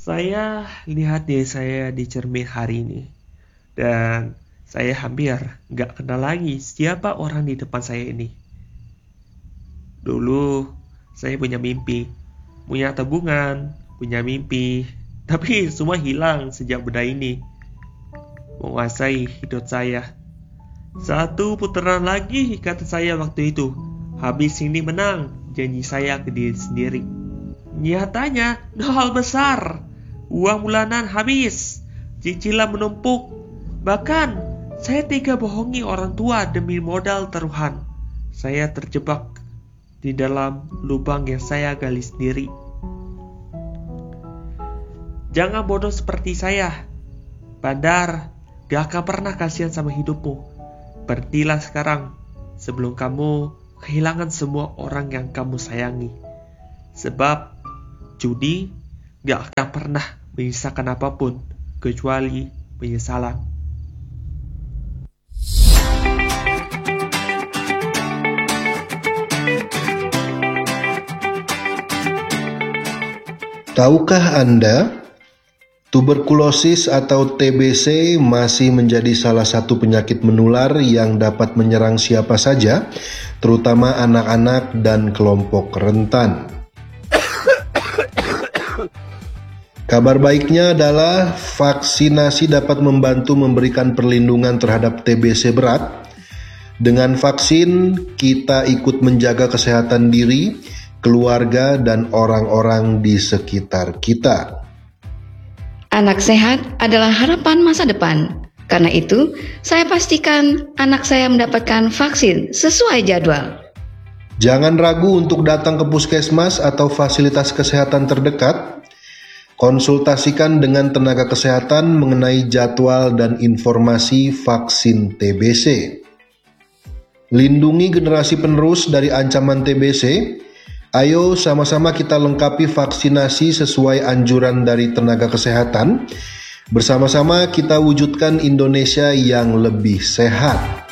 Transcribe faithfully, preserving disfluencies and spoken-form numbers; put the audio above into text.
Saya lihat diri saya di cermin hari ini, dan saya hampir gak kenal lagi siapa orang di depan saya ini. Dulu, saya punya mimpi, punya tabungan, punya mimpi, tapi semua hilang sejak benda ini menguasai hidup saya. Satu putaran lagi, kata saya waktu itu. Habis ini menang, janji saya ke diri sendiri. Nyatanya, nol besar. Uang bulanan habis, cicilan menumpuk. Bahkan, saya tega bohongi orang tua demi modal taruhan. Saya terjebak di dalam lubang yang saya gali sendiri. Jangan bodoh seperti saya. Bandar, gak akan pernah kasihan sama hidupmu. Berhentilah sekarang, sebelum kamu kehilangan semua orang yang kamu sayangi. Sebab judi gak akan pernah menyisakan apapun kecuali penyesalan. Tahukah Anda, tuberkulosis atau T B C masih menjadi salah satu penyakit menular yang dapat menyerang siapa saja, terutama anak-anak dan kelompok rentan. Kabar baiknya adalah vaksinasi dapat membantu memberikan perlindungan terhadap T B C berat. Dengan vaksin, kita ikut menjaga kesehatan diri, keluarga, dan orang-orang di sekitar kita. Anak sehat adalah harapan masa depan. Karena itu, saya pastikan anak saya mendapatkan vaksin sesuai jadwal. Jangan ragu untuk datang ke puskesmas atau fasilitas kesehatan terdekat. Konsultasikan dengan tenaga kesehatan mengenai jadwal dan informasi vaksin T B C. Lindungi generasi penerus dari ancaman T B C. Ayo sama-sama kita lengkapi vaksinasi sesuai anjuran dari tenaga kesehatan. Bersama-sama kita wujudkan Indonesia yang lebih sehat.